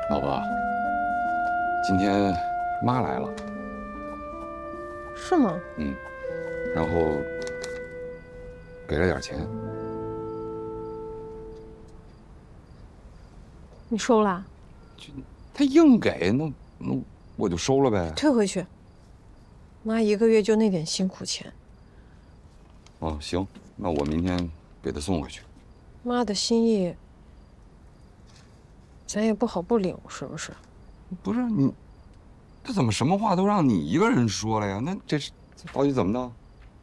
老婆，今天妈来了。 是吗？ 嗯，然后给了点钱。 你收了？ 他硬给，那我就收了呗。 退回去。妈一个月就那点辛苦钱。 哦，行，那我明天给他送回去。 妈的心意，咱也不好不领，是不是？ 不是你，这怎么什么话都让你一个人说了呀？那这到底怎么的？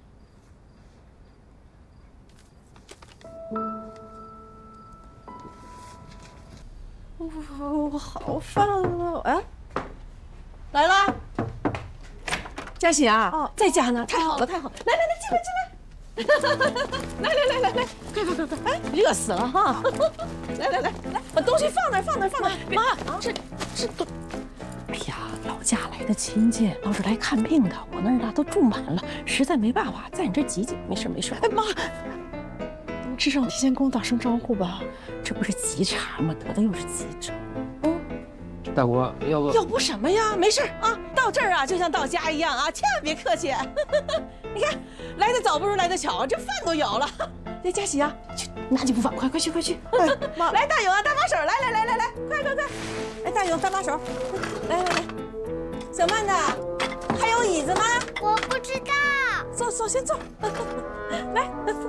我好烦啊！哎，来啦！佳喜啊，哦，在家呢，太好了，太好了！来来来，进来进来！来，快！哎，热死了哈！来，把东西放那儿。 妈，这都，哎呀，老家来的亲戚到这儿来看病的，我那儿呢都住满了，实在没办法，在你这儿挤挤。没事。 哎妈，至少提前跟我打声招呼吧。 这不是急茬吗？得的又是急诊。 大国， 要不什么呀？没事啊，到这儿啊就像到家一样啊，千万别客气。你看，来得早不如来得巧，这饭都有了。来，佳喜啊，去拿几副饭，快去！哎，妈，来大勇啊，搭把手，来，快！来大勇搭把手，来，小曼的，还有椅子吗？ 我不知道。 坐，先坐。来。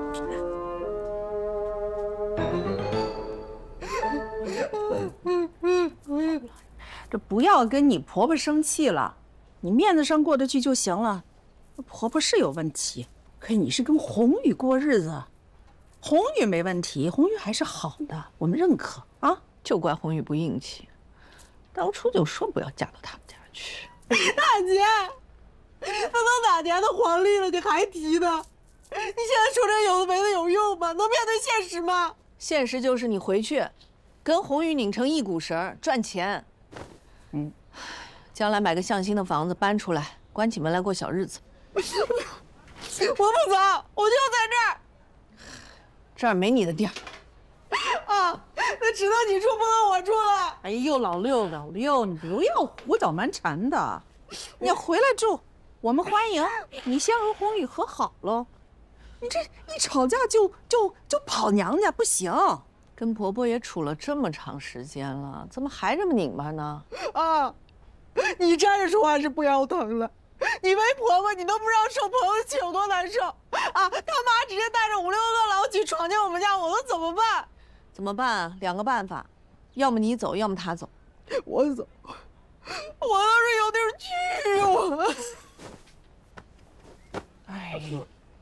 这不要跟你婆婆生气了，你面子上过得去就行了。婆婆是有问题，可你是跟红宇过日子，红宇没问题，红宇还是好的，我们认可啊。 就怪红宇不硬气，当初就说不要嫁到他们家去。 大姐，那都哪年的黄历了，你还提呢？你现在说这有的没的有用吗？能面对现实吗？ 现实就是你回去，跟红宇拧成一股绳赚钱。将来买个向心的房子搬出来，关起门来过小日子。 我不走，我就在这儿。 这儿没你的地儿。 啊，那只能你住，不能我住了。 哎呦，老六，你不要胡搅蛮缠的，你回来住，我们欢迎你。先和红宇和好喽，你这一吵架就跑娘家不行。 跟婆婆也处了这么长时间了，怎么还这么拧巴呢？ 啊，你站着说话是不腰疼了。你为婆婆，你都不知道受婆婆气有多难受啊！他妈直接带着5、6个老几闯进我们家，我能怎么办？ 怎么办啊？2个办法，要么你走，要么他走。 我走，我能